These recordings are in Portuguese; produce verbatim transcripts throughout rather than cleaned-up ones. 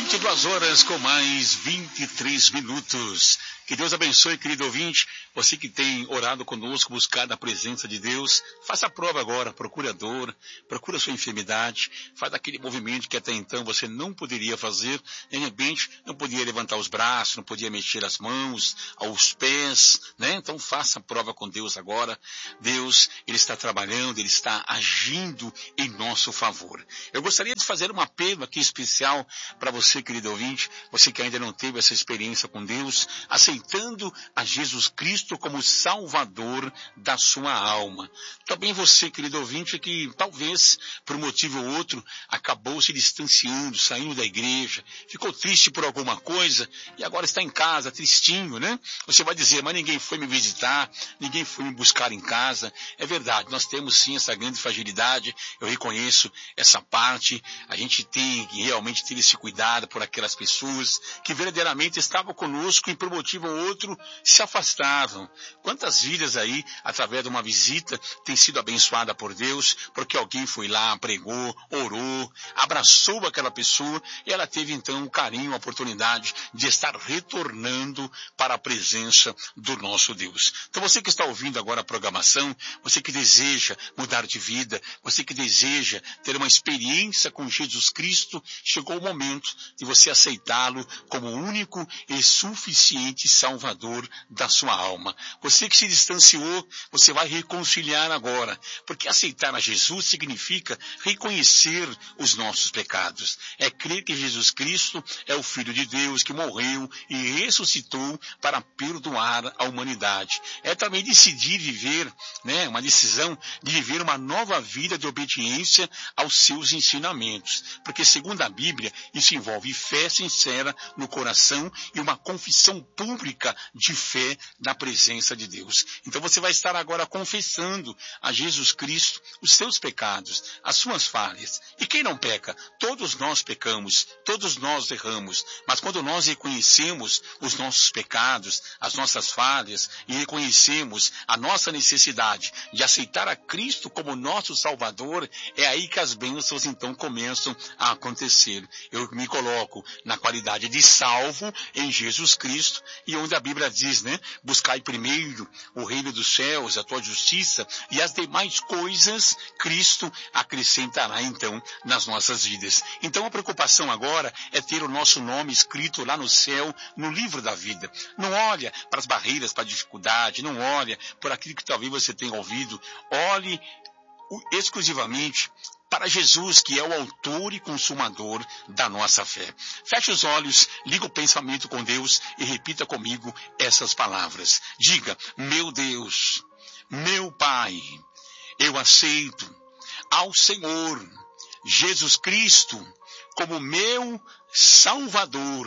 vinte e duas horas com mais vinte e três minutos. Que Deus abençoe, querido ouvinte. Você que tem orado conosco, buscado a presença de Deus, faça a prova agora, procure a dor, procure a sua enfermidade, faz aquele movimento que até então você não poderia fazer, de repente não podia levantar os braços, não podia mexer as mãos, os pés, né? Então faça a prova com Deus agora. Deus, Ele está trabalhando, Ele está agindo em nosso favor. Eu gostaria de fazer um apelo aqui especial para você, querido ouvinte, você que ainda não teve essa experiência com Deus, aceitando a Jesus Cristo como Salvador da sua alma. Também você, querido ouvinte, que talvez, por um motivo ou outro, acabou se distanciando, saindo da igreja, ficou triste por alguma coisa e agora está em casa, tristinho, né? Você vai dizer, mas ninguém foi me visitar, ninguém foi me buscar em casa. É verdade, nós temos sim essa grande fragilidade, eu reconheço essa parte, a gente tem que realmente ter esse cuidado por aquelas pessoas que verdadeiramente estavam conosco e por um motivo ou outro se afastavam. Quantas vidas aí, através de uma visita, têm sido abençoadas por Deus, porque alguém foi lá, pregou, orou, abraçou aquela pessoa e ela teve então o carinho, a oportunidade de estar retornando para a presença do nosso Deus. Então você que está ouvindo agora a programação, você que deseja mudar de vida, você que deseja ter uma experiência com Jesus Cristo, chegou o momento de você aceitá-lo como o único e suficiente Salvador da sua alma. Você que se distanciou, você vai reconciliar agora, porque aceitar a Jesus significa reconhecer os nossos pecados. É crer que Jesus Cristo é o Filho de Deus que morreu e ressuscitou para perdoar a humanidade. É também decidir viver, né, uma decisão de viver uma nova vida de obediência aos seus ensinamentos, porque segundo a Bíblia, isso envolve fé sincera no coração e uma confissão pública de fé na presença de Deus. Então você vai estar agora confessando a Jesus Cristo os seus pecados, as suas falhas. E quem não peca? Todos nós pecamos, todos nós erramos, mas quando nós reconhecemos os nossos pecados, as nossas falhas, e reconhecemos a nossa necessidade de aceitar a Cristo como nosso Salvador, é aí que as bênçãos então começam a acontecer. Eu me coloco na qualidade de salvo em Jesus Cristo, e onde a Bíblia diz, né, buscai primeiro o reino dos céus, a tua justiça, e as demais coisas Cristo acrescentará então nas nossas vidas. Então a preocupação agora é ter o nosso nome escrito lá no céu, no livro da vida. Não olha para as barreiras, para a dificuldade, não olha por aquilo que talvez você tenha ouvido, olhe exclusivamente para Jesus, que é o autor e consumador da nossa fé. Feche os olhos, liga o pensamento com Deus e repita comigo essas palavras. Diga, meu Deus, meu Pai, eu aceito ao Senhor Jesus Cristo como meu Salvador.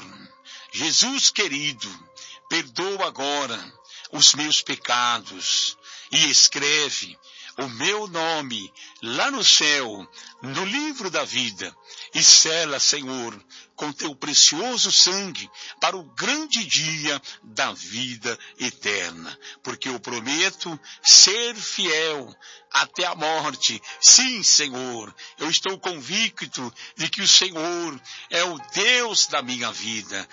Jesus querido, perdoa agora os meus pecados e escreve o meu nome lá no céu, no livro da vida, e sela, Senhor, com teu precioso sangue para o grande dia da vida eterna. Porque eu prometo ser fiel até a morte. Sim, Senhor, eu estou convicto de que o Senhor é o Deus da minha vida.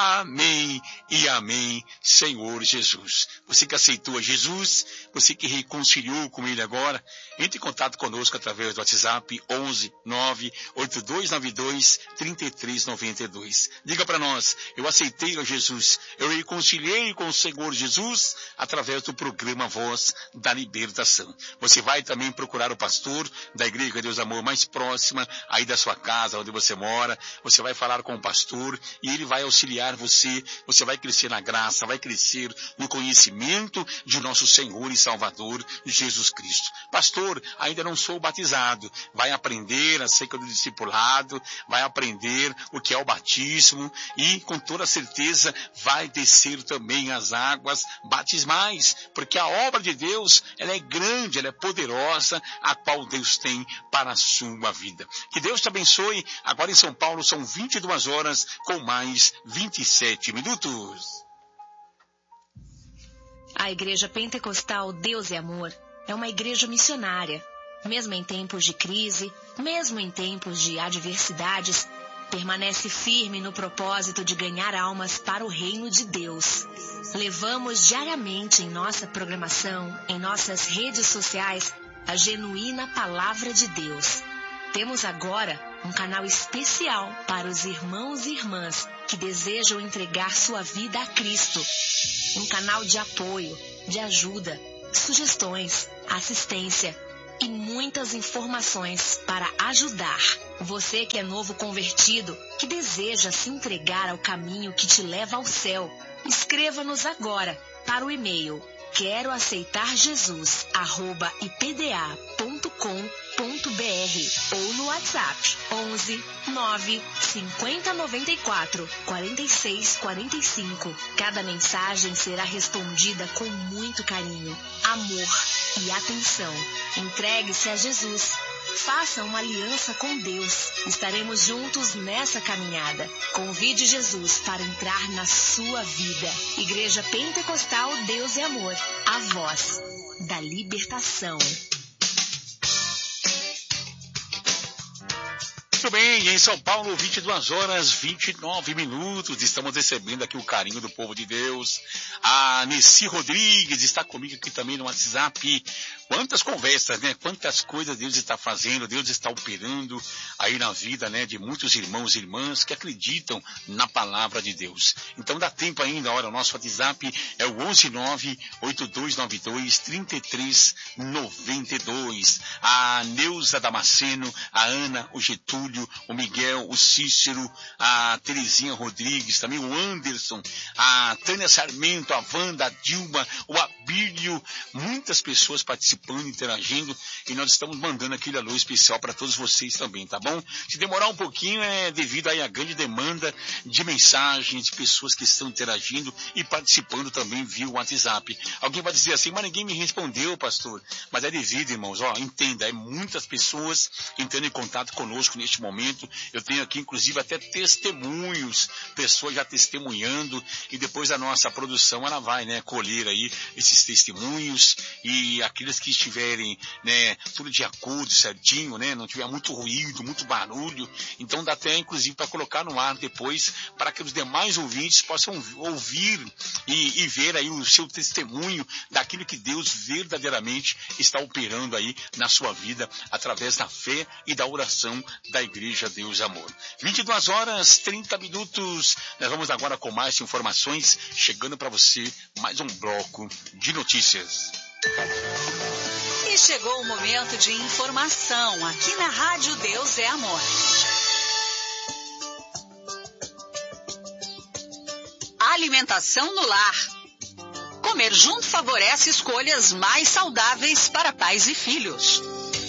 Amém e amém, Senhor Jesus. Você que aceitou a Jesus, você que reconciliou com Ele agora, entre em contato conosco através do WhatsApp onze nove oito dois nove dois três três nove dois. Diga para nós, eu aceitei a Jesus, eu reconciliei com o Senhor Jesus através do programa Voz da Libertação. Você vai também procurar o pastor da Igreja Deus Amor mais próxima, aí da sua casa, onde você mora. Você vai falar com o pastor e ele vai auxiliar você, você vai crescer na graça, vai crescer no conhecimento de nosso Senhor e Salvador Jesus Cristo. Pastor, ainda não sou batizado. Vai aprender acerca do discipulado, vai aprender o que é o batismo e com toda certeza vai descer também as águas batismais, porque a obra de Deus, ela é grande, ela é poderosa, a qual Deus tem para a sua vida. Que Deus te abençoe. Agora em São Paulo são vinte e duas horas com mais vinte e sete minutos. A Igreja Pentecostal Deus e Amor é uma igreja missionária. Mesmo em tempos de crise, mesmo em tempos de adversidades, permanece firme no propósito de ganhar almas para o reino de Deus. Levamos diariamente em nossa programação, em nossas redes sociais, a genuína palavra de Deus. Temos agora um canal especial para os irmãos e irmãs que desejam entregar sua vida a Cristo. Um canal de apoio, de ajuda, sugestões, assistência e muitas informações para ajudar. Você que é novo convertido, que deseja se entregar ao caminho que te leva ao céu, escreva-nos agora para o e-mail quero aceitar Jesus arroba i p d a ponto com ponto b r ou no WhatsApp onze nove cinquenta noventa e quatro quarenta e seis quarenta e cinco. Cada mensagem será respondida com muito carinho, amor e atenção. Entregue-se a Jesus. Faça uma aliança com Deus. Estaremos juntos nessa caminhada. Convide Jesus para entrar na sua vida. Igreja Pentecostal Deus e Amor. A voz da libertação. Muito bem, em São Paulo, vinte e duas horas, vinte e nove minutos. Estamos recebendo aqui o carinho do povo de Deus. A Nessi Rodrigues está comigo aqui também no WhatsApp. Quantas conversas, né? Quantas coisas Deus está fazendo, Deus está operando aí na vida, né? De muitos irmãos e irmãs que acreditam na palavra de Deus. Então dá tempo ainda, olha, o nosso WhatsApp é o onze nove oito dois nove dois três três nove dois. A Neuza Damasceno, a Ana, o Getúlio, o Miguel, o Cícero, a Terezinha Rodrigues, também o Anderson, a Tânia Sarmento, a Wanda, a Dilma, o Abílio, muitas pessoas participando, interagindo, e nós estamos mandando aquele alô especial para todos vocês também, tá bom? Se demorar um pouquinho é devido aí à grande demanda de mensagens, de pessoas que estão interagindo e participando também via WhatsApp. Alguém vai dizer assim, mas ninguém me respondeu, pastor. Mas é devido, irmãos, ó, entenda, é muitas pessoas entrando em contato conosco neste momento. Eu tenho aqui, inclusive, até testemunhos, pessoas já testemunhando, e depois a nossa produção, ela vai, né, colher aí esses testemunhos, e aqueles que estiverem, né, tudo de acordo, certinho, né, não tiver muito ruído, muito barulho, então dá até, inclusive, para colocar no ar depois, para que os demais ouvintes possam ouvir e, e ver aí o seu testemunho daquilo que Deus verdadeiramente está operando aí na sua vida, através da fé e da oração da Igreja Deus Amor. vinte e duas horas, trinta minutos, nós vamos agora com mais informações, chegando para você mais um bloco de notícias. E chegou o momento de informação aqui na Rádio Deus é Amor. Alimentação no lar. Comer junto favorece escolhas mais saudáveis para pais e filhos.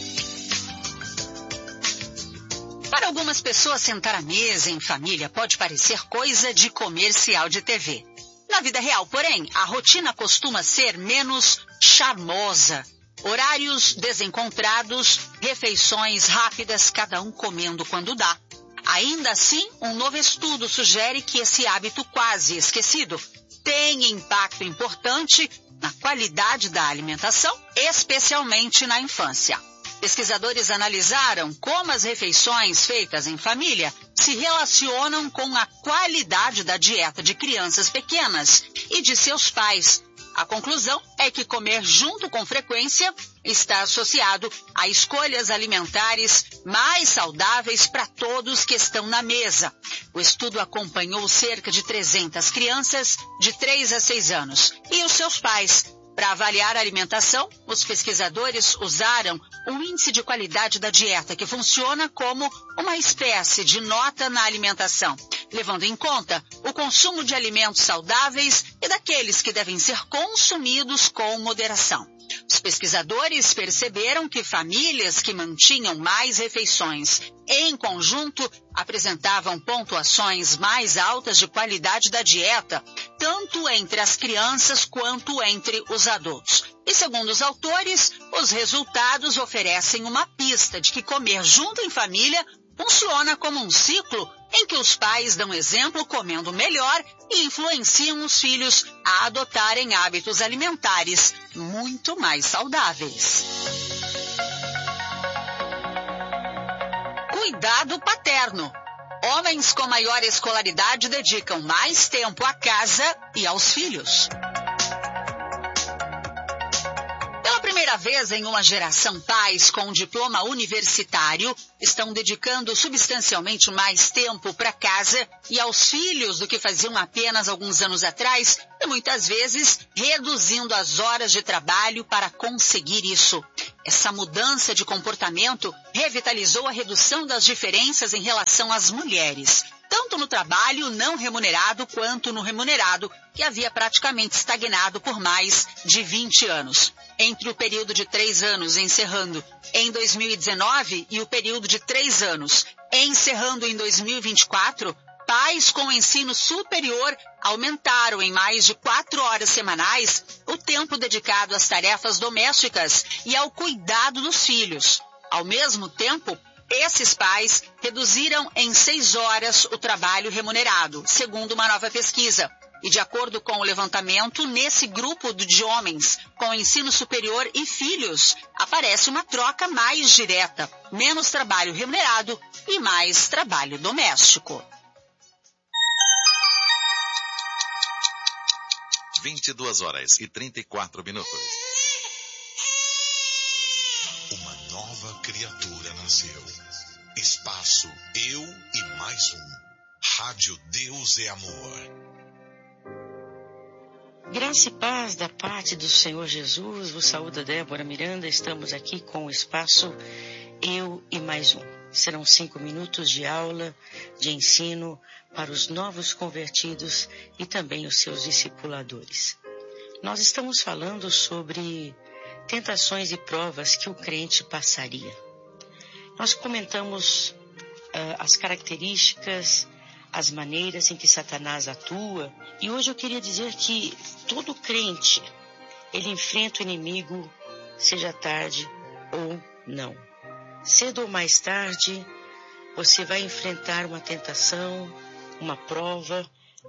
Para algumas pessoas, sentar à mesa em família pode parecer coisa de comercial de T V. Na vida real, porém, a rotina costuma ser menos charmosa. Horários desencontrados, refeições rápidas, cada um comendo quando dá. Ainda assim, um novo estudo sugere que esse hábito quase esquecido tem impacto importante na qualidade da alimentação, especialmente na infância. Pesquisadores analisaram como as refeições feitas em família se relacionam com a qualidade da dieta de crianças pequenas e de seus pais. A conclusão é que comer junto com frequência está associado a escolhas alimentares mais saudáveis para todos que estão na mesa. O estudo acompanhou cerca de trezentas crianças de três a seis anos e os seus pais. Para avaliar a alimentação, os pesquisadores usaram um índice de qualidade da dieta que funciona como uma espécie de nota na alimentação, levando em conta o consumo de alimentos saudáveis e daqueles que devem ser consumidos com moderação. Os pesquisadores perceberam que famílias que mantinham mais refeições em conjunto apresentavam pontuações mais altas de qualidade da dieta, tanto entre as crianças quanto entre os adultos. E segundo os autores, os resultados oferecem uma pista de que comer junto em família funciona como um ciclo em que os pais dão exemplo comendo melhor e influenciam os filhos a adotarem hábitos alimentares muito mais saudáveis. Cuidado paterno. Homens com maior escolaridade dedicam mais tempo à casa e aos filhos. Pela primeira vez em uma geração, pais com diploma universitário estão dedicando substancialmente mais tempo para casa e aos filhos do que faziam apenas alguns anos atrás, e muitas vezes reduzindo as horas de trabalho para conseguir isso. Essa mudança de comportamento revitalizou a redução das diferenças em relação às mulheres, tanto no trabalho não remunerado quanto no remunerado, que havia praticamente estagnado por mais de vinte anos. Entre o período de três anos encerrando em dois mil e dezenove e o período de três anos encerrando em dois mil e vinte e quatro, pais com ensino superior aumentaram em mais de quatro horas semanais o tempo dedicado às tarefas domésticas e ao cuidado dos filhos. Ao mesmo tempo, esses pais reduziram em seis horas o trabalho remunerado, segundo uma nova pesquisa. E de acordo com o levantamento, nesse grupo de homens com ensino superior e filhos, aparece uma troca mais direta, menos trabalho remunerado e mais trabalho doméstico. vinte e duas horas e trinta e quatro minutos. Uma nova criatura nasceu. Espaço Eu e Mais Um. Rádio Deus é Amor. Graça e paz da parte do Senhor Jesus. Vos saúda Débora Miranda. Estamos aqui com o espaço Eu e Mais Um. Serão cinco minutos de aula, de ensino para os novos convertidos e também os seus discipuladores. Nós estamos falando sobre tentações e provas que o crente passaria. Nós comentamos uh, as características, as maneiras em que Satanás atua, e hoje eu queria dizer que todo crente, ele enfrenta o inimigo, seja tarde ou não. Cedo ou mais tarde, você vai enfrentar uma tentação, uma prova,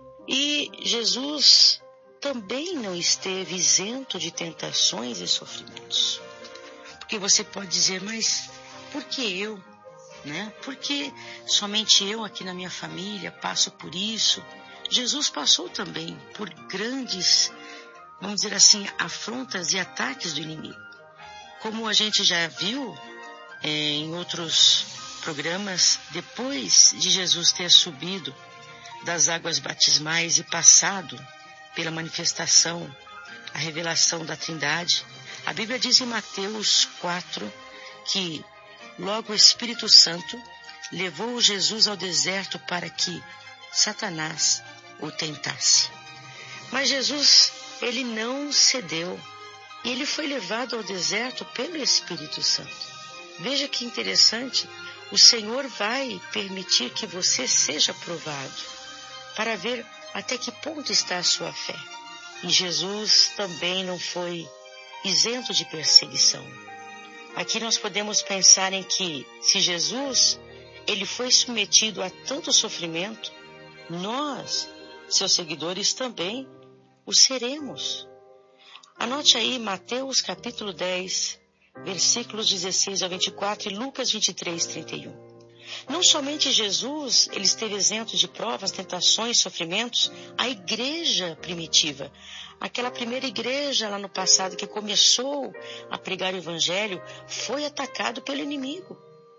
e Jesus também não esteve isento de tentações e sofrimentos. Porque você pode dizer, mas por que eu? Né? Porque somente eu aqui na minha família passo por isso. Jesus passou também por grandes, vamos dizer assim, afrontas e ataques do inimigo. Como a gente já viu é, em outros programas, depois de Jesus ter subido das águas batismais e passado pela manifestação, a revelação da Trindade, a Bíblia diz em Mateus quatro que logo o Espírito Santo levou Jesus ao deserto para que Satanás o tentasse. Mas Jesus, ele não cedeu. E ele foi levado ao deserto pelo Espírito Santo. Veja que interessante, o Senhor vai permitir que você seja provado para ver até que ponto está a sua fé. E Jesus também não foi isento de perseguição. Aqui nós podemos pensar em que, se Jesus, ele foi submetido a tanto sofrimento, nós, seus seguidores, também o seremos. Anote aí Mateus capítulo dez, versículos dezesseis ao vinte e quatro e Lucas vinte e três, trinta e um. Não somente Jesus, ele esteve isento de provas, tentações, sofrimentos, a igreja primitiva, aquela primeira igreja lá no passado que começou a pregar o evangelho, foi atacado pelo inimigo.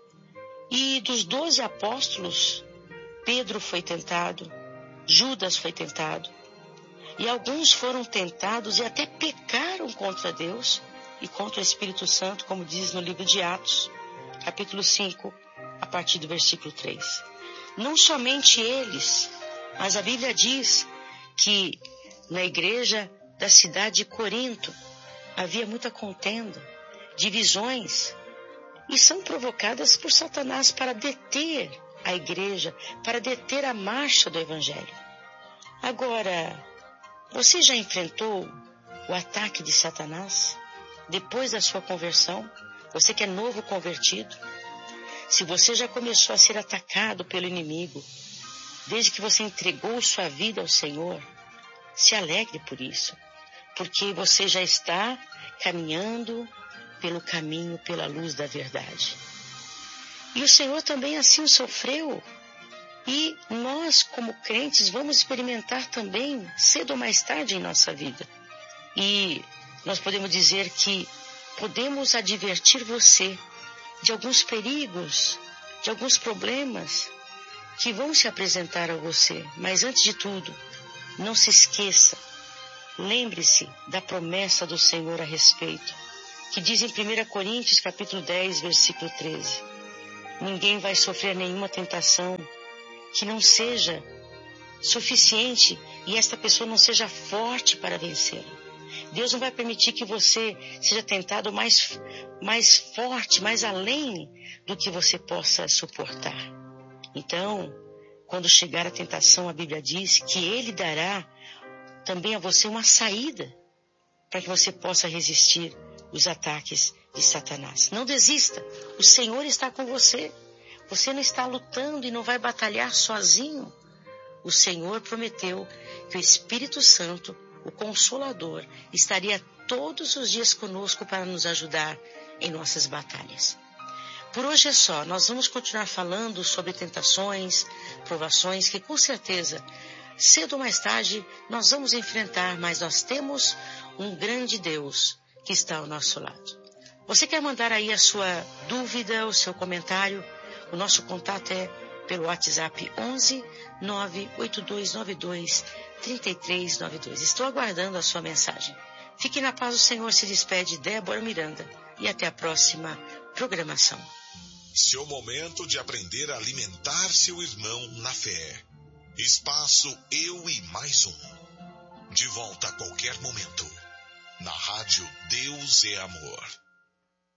E dos doze apóstolos, Pedro foi tentado, Judas foi tentado, e alguns foram tentados e até pecaram contra Deus e contra o Espírito Santo, como diz no livro de Atos, capítulo cinco, a partir do versículo três. Não somente eles, mas a Bíblia diz que na igreja da cidade de Corinto havia muita contenda, divisões, e são provocadas por Satanás para deter a igreja, para deter a marcha do evangelho. Agora, você já enfrentou o ataque de Satanás depois da sua conversão? Você que é novo convertido? Se você já começou a ser atacado pelo inimigo, desde que você entregou sua vida ao Senhor, se alegre por isso, porque você já está caminhando pelo caminho, pela luz da verdade. E o Senhor também assim sofreu E nós, como crentes, vamos experimentar também, cedo ou mais tarde em nossa vida. E nós podemos dizer que podemos advertir você de alguns perigos, de alguns problemas que vão se apresentar a você. Mas antes de tudo, não se esqueça, lembre-se da promessa do Senhor a respeito, que diz em primeira Coríntios, capítulo dez, versículo treze. Ninguém vai sofrer nenhuma tentação que não seja suficiente e esta pessoa não seja forte para vencê-la. Deus não vai permitir que você seja tentado mais, mais forte, mais além do que você possa suportar. Então, quando chegar a tentação, a Bíblia diz que Ele dará também a você uma saída para que você possa resistir os ataques de Satanás. Não desista, o Senhor está com você. Você não está lutando e não vai batalhar sozinho. O Senhor prometeu que o Espírito Santo, o Consolador, estaria todos os dias conosco para nos ajudar em nossas batalhas. Por hoje é só, nós vamos continuar falando sobre tentações, provações que com certeza, cedo ou mais tarde, nós vamos enfrentar, mas nós temos um grande Deus que está ao nosso lado. Você quer mandar aí a sua dúvida, o seu comentário? O nosso contato é pelo WhatsApp onze, nove oito dois nove dois, três três nove dois. Estou aguardando a sua mensagem. Fique na paz, o Senhor se despede, Débora Miranda, e até a próxima programação. Seu momento de aprender a alimentar seu irmão na fé. Espaço Eu e Mais Um. De volta a qualquer momento. Na rádio Deus é Amor.